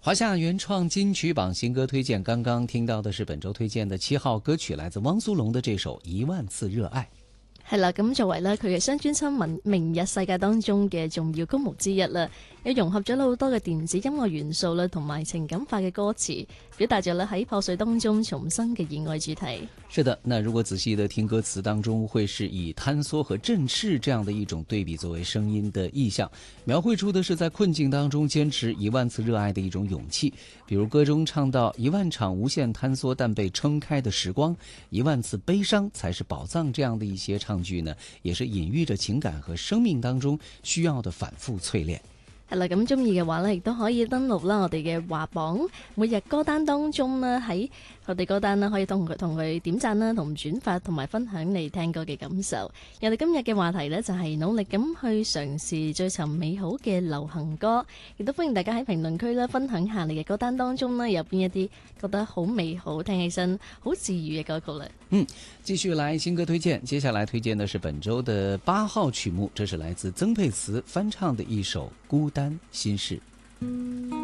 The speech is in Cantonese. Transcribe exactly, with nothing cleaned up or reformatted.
华夏原创金曲榜新歌推荐，刚刚聽到的是本周推薦的七號歌曲，來自汪蘇泷的這首《一萬次熱愛》。 係啦，咁作為咧佢嘅新專輯《明日世界》當中嘅重要曲目之一啦，又融合咗好多嘅電子音樂元素啦，同埋情感化嘅歌詞，表達咗咧喺破碎當中重生嘅熱愛主題。 是的，那如果仔細的聽歌詞當中，會是以坍縮和振翅這樣的一種對比作為聲音的意象，描繪出的是在困境當中堅持一萬次熱愛的一種勇氣。比如歌中唱到一萬場無限坍縮但被撐開的時光，一萬次悲傷才是寶藏，這樣的一些唱句呢，也是隱喻着情感和生命當中需要的反覆淬煉。 係啦，咁中意嘅話呢，亦都可以登錄啦我哋嘅華榜每日歌單當中呢，喺我哋歌單啦，可以同佢同佢點讚啦，同轉發同埋分享你聽歌嘅感受。我哋今日嘅話題呢，就係努力咁去嘗試追尋美好嘅流行歌，亦都歡迎大家喺評論區啦分享下你嘅歌單當中呢，有邊一啲覺得好美好、聽起身好治癒嘅歌曲咧。 嗯，繼續來新歌推薦，接下來推薦的是本周的八號曲目，這是來自曾沛慈翻唱的一首《孤單心事》。